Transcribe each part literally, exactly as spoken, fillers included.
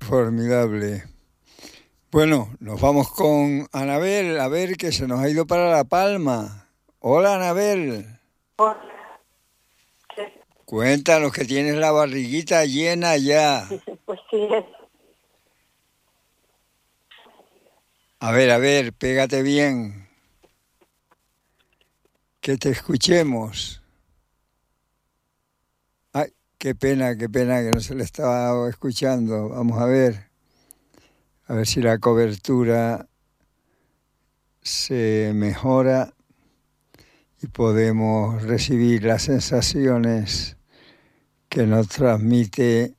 Formidable. Bueno, nos vamos con Anabel, a ver que se nos ha ido para La Palma. Hola, Anabel. Hola. Cuéntanos que tienes la barriguita llena ya. Pues sí. A ver, a ver, pégate bien. Que te escuchemos. Ay, qué pena, qué pena que no se le estaba escuchando. Vamos a ver. A ver si la cobertura se mejora y podemos recibir las sensaciones que nos transmite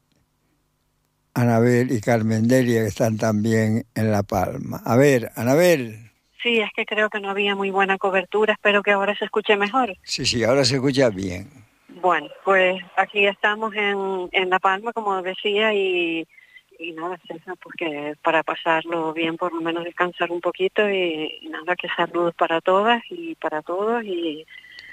Anabel y Carmen Delia, que están también en La Palma. A ver, Anabel. Sí, es que creo que no había muy buena cobertura. Espero que ahora se escuche mejor. Sí, sí, ahora se escucha bien. Bueno, pues aquí estamos en, en La Palma, como decía, y, y nada, César, porque para pasarlo bien, por lo menos descansar un poquito y, y nada, que saludos para todas y para todos y,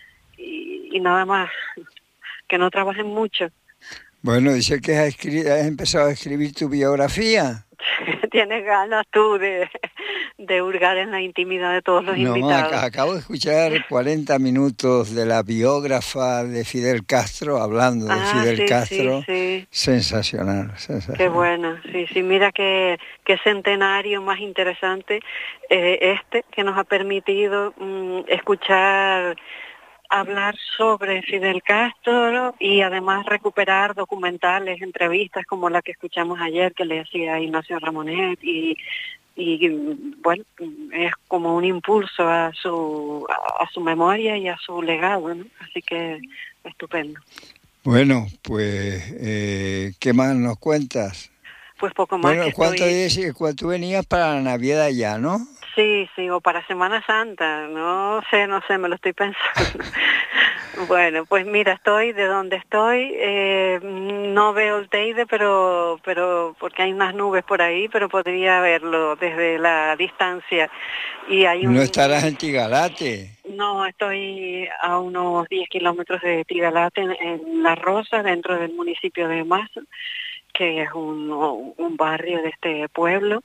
y, y nada más, que no trabajen mucho. Bueno, dice que has, escri- has empezado a escribir tu biografía. Tienes ganas tú de, de hurgar en la intimidad de todos los No, invitados. ac- acabo de escuchar cuarenta minutos de la biógrafa de Fidel Castro, hablando de Ah, Fidel sí, Castro. sí, sí. Sensacional, sensacional. Qué bueno, sí, sí, mira qué, qué centenario más interesante eh, este, que nos ha permitido mm, escuchar hablar sobre Fidel Castro y además recuperar documentales, entrevistas como la que escuchamos ayer que le hacía Ignacio Ramonet y, y bueno, es como un impulso a su, a su memoria y a su legado, ¿no? Así que estupendo. Bueno, pues, eh, ¿qué más nos cuentas? Pues poco más Bueno, que ¿cuánto estoy... dices? Tú venías para la Navidad ya, ¿no? Sí, sí, o para Semana Santa, no sé, no sé, me lo estoy pensando. Bueno, pues mira, estoy de donde estoy, eh, no veo el Teide, pero, pero porque hay unas nubes por ahí, pero podría verlo desde la distancia. Y hay un... No estarás en Tigalate. No, estoy a unos diez kilómetros de Tigalate, en, en La Rosa, dentro del municipio de Mazo, que es un, un barrio de este pueblo,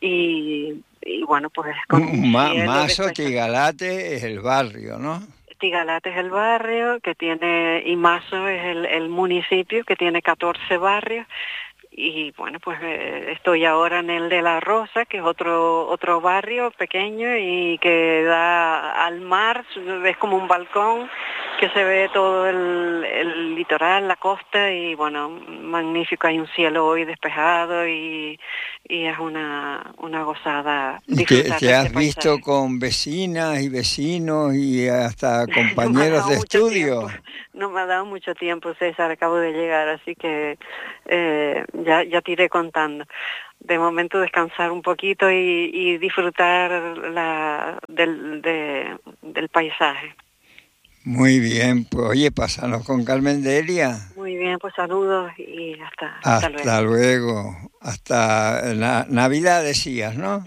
y, y bueno, pues con un Ma- cielo Mazo, despejado. Tigalate es el barrio, ¿no? Tigalate es el barrio que tiene, y Mazo es el, el municipio que tiene catorce barrios, y bueno, pues eh, estoy ahora en el de La Rosa, que es otro otro barrio pequeño y que da al mar, es como un balcón que se ve todo el, el litoral, la costa, y bueno, magnífico, hay un cielo hoy despejado y, y es una, una gozada ¿Y te, disfrutar de te este has visto paisaje. con vecinas y vecinos y hasta No me ha compañeros dado de mucho tiempo, estudio? no me ha dado mucho tiempo, César, acabo de llegar, así que eh, ya, ya te iré contando. De momento descansar un poquito y, y disfrutar la, del, de, del paisaje. Muy bien, pues oye, pásanos con Carmen Delia. Muy bien, pues saludos y hasta, hasta luego. Hasta luego, hasta na- Navidad decías, ¿no?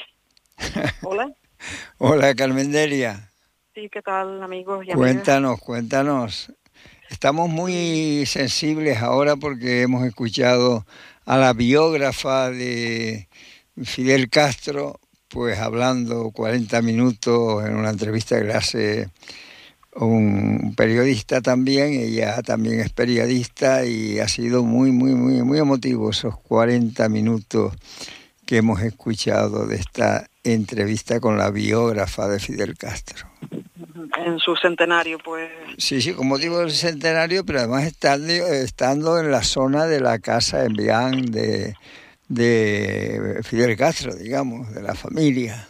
Hola. Hola, Carmen Delia. Sí, ¿qué tal, amigos y amigas? Cuéntanos, cuéntanos. Estamos muy sensibles ahora porque hemos escuchado a la biógrafa de Fidel Castro, pues hablando cuarenta minutos en una entrevista que le hace un periodista también. Ella también es periodista y ha sido muy, muy, muy, muy emotivo esos cuarenta minutos que hemos escuchado de esta entrevista con la biógrafa de Fidel Castro. En su centenario, pues... Sí, sí, con motivo del centenario, pero además estando, estando en la zona de la casa en Bián de, de Fidel Castro, digamos, de la familia.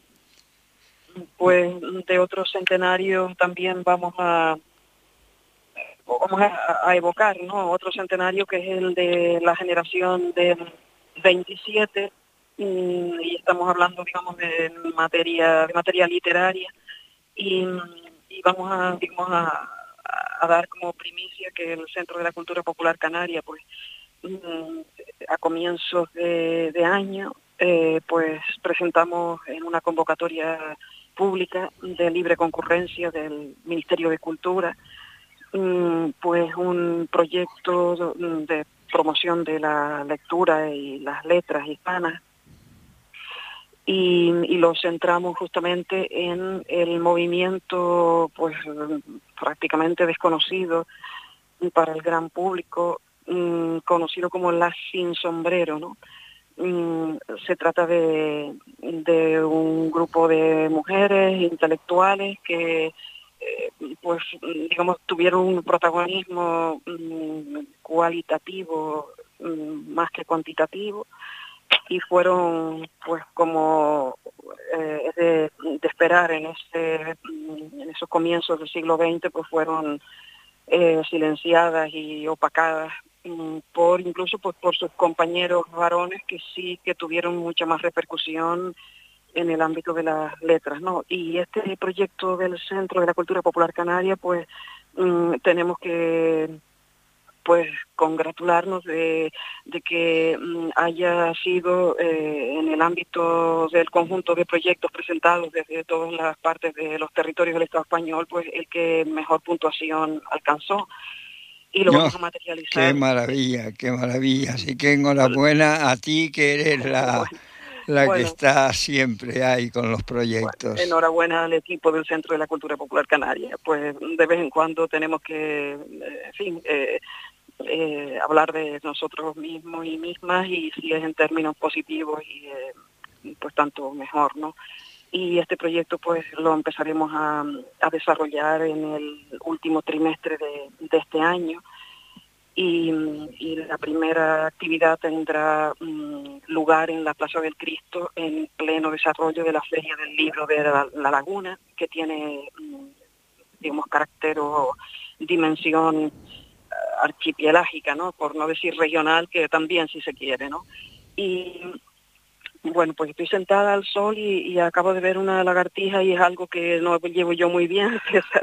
Pues de otro centenario también vamos a vamos a, a evocar, ¿no? Otro centenario que es el de la generación del veintisiete, y estamos hablando, digamos, de materia de materia literaria, y, y vamos a digamos a, a dar como primicia que el Centro de la Cultura Popular Canaria, pues a comienzos de, de año, eh, pues presentamos en una convocatoria pública de libre concurrencia del Ministerio de Cultura, pues un proyecto de promoción de la lectura y las letras hispanas, y, y lo centramos justamente en el movimiento pues prácticamente desconocido para el gran público, mmm, conocido como Las Sin Sombrero, ¿no? Mm, se trata de, de un grupo de mujeres intelectuales que eh, pues digamos tuvieron un protagonismo mm, cualitativo mm, más que cuantitativo, y fueron pues como eh, de, de esperar en ese en esos comienzos del siglo veinte, pues fueron eh, silenciadas y opacadas por incluso pues por sus compañeros varones, que sí que tuvieron mucha más repercusión en el ámbito de las letras, ¿no? Y este proyecto del Centro de la Cultura Popular Canaria, pues mmm, tenemos que pues congratularnos de, de que mmm, haya sido eh, en el ámbito del conjunto de proyectos presentados desde todas las partes de los territorios del Estado español, pues el que mejor puntuación alcanzó. Y lo No, vamos a materializar. qué maravilla, qué maravilla. Así que enhorabuena a ti, que eres la, la bueno, que está siempre ahí con los proyectos. Bueno, enhorabuena al equipo del Centro de la Cultura Popular Canaria. Pues de vez en cuando tenemos que, en fin, eh, eh, hablar de nosotros mismos y mismas, y si es en términos positivos, y eh, pues tanto mejor, ¿no? Y este proyecto pues lo empezaremos a, a desarrollar en el último trimestre de, de este año, y, y la primera actividad tendrá um, lugar en la Plaza del Cristo, en pleno desarrollo de la Feria del Libro de la, la Laguna, que tiene, um, digamos, carácter o dimensión uh, archipelágica, ¿no? Por no decir regional, que también si se quiere, ¿no? Y bueno, pues estoy sentada al sol y, y acabo de ver una lagartija, y es algo que no llevo yo muy bien,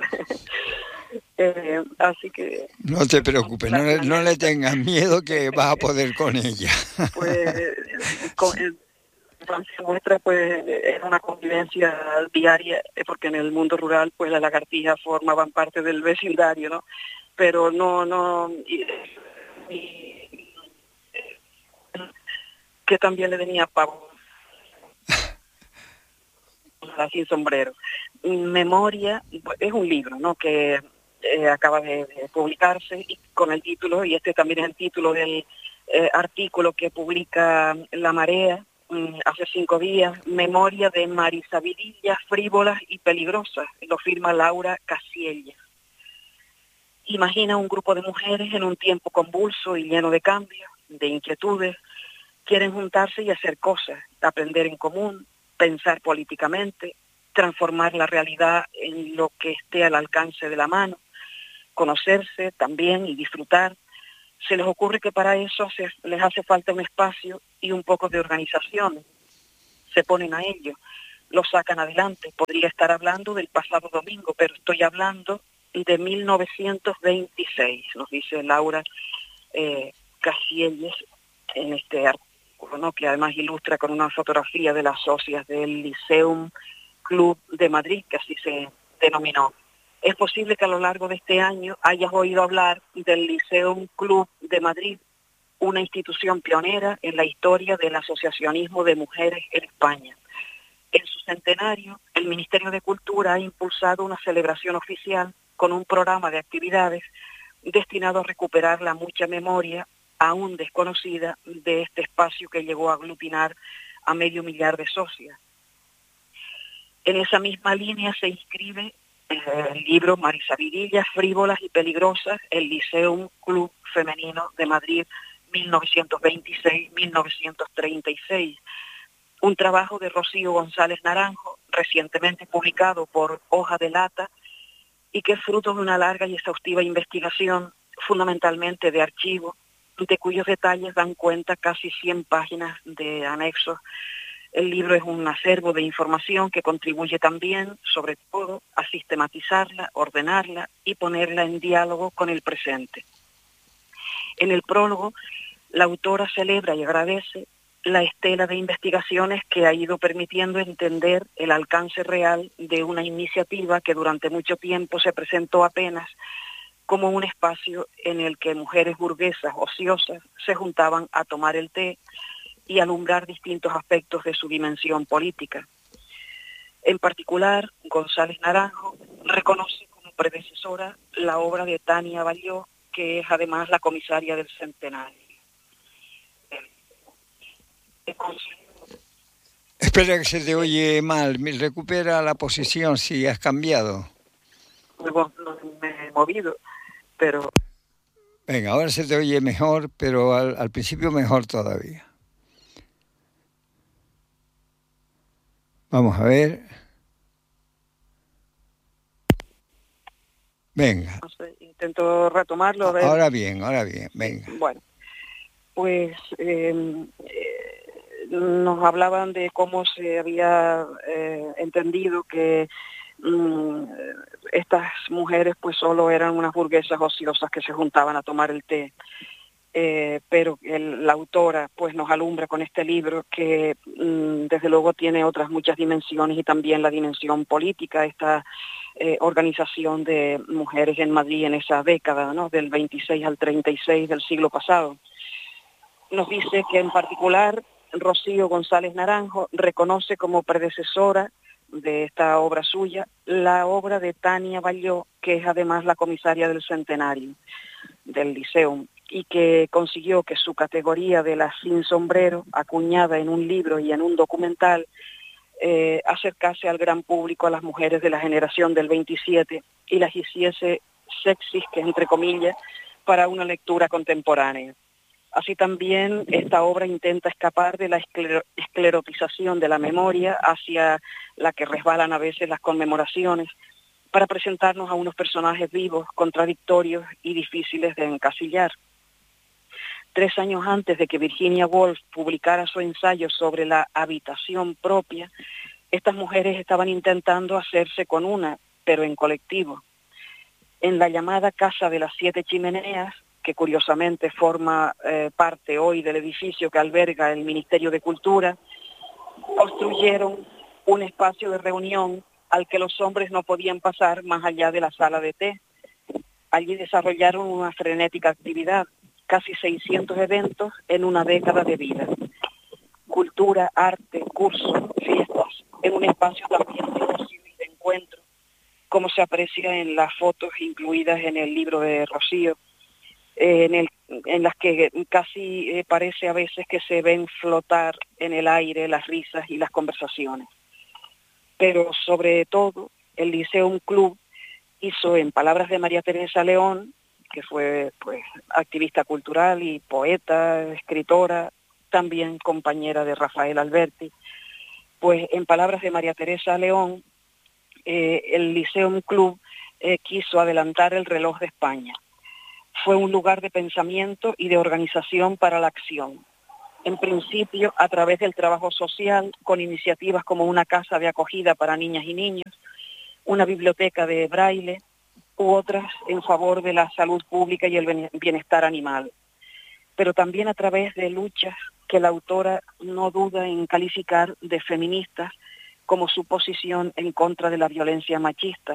eh, así que... No te preocupes, no le, no le tengas miedo, que vas a poder con ella. Pues con, eh, nuestra pues era una convivencia diaria, porque en el mundo rural pues las lagartijas formaban parte del vecindario, ¿no? Pero no, no... Y, y, que también le tenía pavor Sin Sombrero. Memoria es un libro, ¿no? Que eh, acaba de, de publicarse, y con el título, y este también es el título del eh, artículo que publica La Marea um, hace cinco días, Memoria de Marisabidillas frívolas y peligrosas, lo firma Laura Casiella. Imagina un grupo de mujeres en un tiempo convulso y lleno de cambios, de inquietudes. Quieren juntarse y hacer cosas, aprender en común, pensar políticamente, transformar la realidad en lo que esté al alcance de la mano, conocerse también y disfrutar. Se les ocurre que para eso se, les hace falta un espacio y un poco de organización. Se ponen a ello, lo sacan adelante. Podría estar hablando del pasado domingo, pero estoy hablando de mil novecientos veintiséis, nos dice Laura eh, Casielles en este artículo, ¿no? Que además ilustra con una fotografía de las socias del Lyceum Club de Madrid, que así se denominó. Es posible que a lo largo de este año hayas oído hablar del Lyceum Club de Madrid, una institución pionera en la historia del asociacionismo de mujeres en España. En su centenario, el Ministerio de Cultura ha impulsado una celebración oficial con un programa de actividades destinado a recuperar la mucha memoria aún desconocida de este espacio que llegó a aglutinar a medio millar de socias. En esa misma línea se inscribe el libro Marisabidillas frívolas y peligrosas, el Lyceum Club Femenino de Madrid mil novecientos veintiséis a mil novecientos treinta y seis, un trabajo de Rocío González Naranjo, recientemente publicado por Hoja de Lata, y que es fruto de una larga y exhaustiva investigación, fundamentalmente de archivo, de cuyos detalles dan cuenta casi cien páginas de anexos. El libro es un acervo de información que contribuye también, sobre todo, a sistematizarla, ordenarla y ponerla en diálogo con el presente. En el prólogo, la autora celebra y agradece la estela de investigaciones que ha ido permitiendo entender el alcance real de una iniciativa que durante mucho tiempo se presentó apenas como un espacio en el que mujeres burguesas ociosas se juntaban a tomar el té y alumbrar distintos aspectos de su dimensión política. En particular, González Naranjo reconoce como predecesora la obra de Tania Balló, que es además la comisaria del centenario. Espera, que se te oye mal. Recupera la posición si has cambiado. Luego no me he movido, pero... Venga, ahora se te oye mejor, pero al, al principio mejor todavía. Vamos a ver. Venga. No sé, intento retomarlo. A ver. Ahora bien, ahora bien, venga. Bueno, pues eh, eh, nos hablaban de cómo se había eh, entendido que mm, estas mujeres pues solo eran unas burguesas ociosas que se juntaban a tomar el té. Eh, pero el, la autora pues nos alumbra con este libro que mm, desde luego tiene otras muchas dimensiones y también la dimensión política, esta eh, organización de mujeres en Madrid en esa década, ¿no? Del veintiséis al treinta y seis del siglo pasado. Nos dice que en particular Rocío González Naranjo reconoce como predecesora de esta obra suya la obra de Tania Balló, que es además la comisaria del centenario del Liceo, y que consiguió que su categoría de la sin sombrero, acuñada en un libro y en un documental, eh, acercase al gran público a las mujeres de la generación del veintisiete y las hiciese sexys, que entre comillas, para una lectura contemporánea. Así también esta obra intenta escapar de la escler- esclerotización de la memoria hacia la que resbalan a veces las conmemoraciones, para presentarnos a unos personajes vivos, contradictorios y difíciles de encasillar. Tres años antes de que Virginia Woolf publicara su ensayo sobre la habitación propia, estas mujeres estaban intentando hacerse con una, pero en colectivo. En la llamada Casa de las Siete Chimeneas, que curiosamente forma eh, parte hoy del edificio que alberga el Ministerio de Cultura, construyeron un espacio de reunión al que los hombres no podían pasar más allá de la sala de té. Allí desarrollaron una frenética actividad, casi seiscientos eventos en una década de vida. Cultura, arte, cursos, fiestas, en un espacio también de ocio y de encuentro, como se aprecia en las fotos incluidas en el libro de Rocío, eh, en, el, en las que casi eh, parece a veces que se ven flotar en el aire las risas y las conversaciones. Pero sobre todo, el Liceum Club hizo, en palabras de María Teresa León, que fue pues activista cultural y poeta, escritora, también compañera de Rafael Alberti, pues en palabras de María Teresa León, eh, el Liceum Club eh, quiso adelantar el reloj de España. Fue un lugar de pensamiento y de organización para la acción. En principio, a través del trabajo social, con iniciativas como una casa de acogida para niñas y niños, una biblioteca de braille, u otras en favor de la salud pública y el bienestar animal. Pero también a través de luchas que la autora no duda en calificar de feministas, como su posición en contra de la violencia machista,